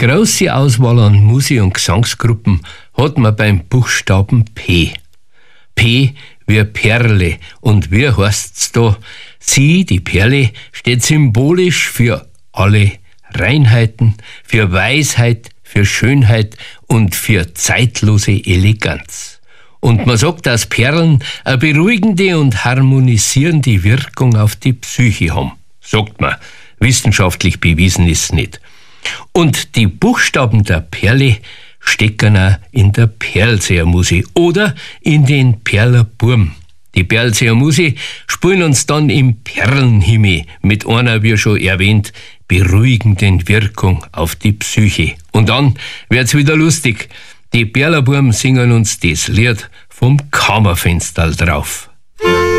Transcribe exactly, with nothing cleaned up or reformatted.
große Auswahl an Musik- und Gesangsgruppen hat man beim Buchstaben P. P wie Perle. Und wie heißt's da? Sie, die Perle, steht symbolisch für alle Reinheiten, für Weisheit, für Schönheit und für zeitlose Eleganz. Und man sagt, dass Perlen eine beruhigende und harmonisierende Wirkung auf die Psyche haben. Sagt man. Wissenschaftlich bewiesen ist nicht. Und die Buchstaben der Perle stecken auch in der Perlseermusik oder in den Perlerburm. Die Perlseermusik spielen uns dann im Perlenhimmel mit einer, wie schon erwähnt, beruhigenden Wirkung auf die Psyche. Und dann wird's wieder lustig. Die Perlerburm singen uns das Lied vom Kammerfensterl drauf.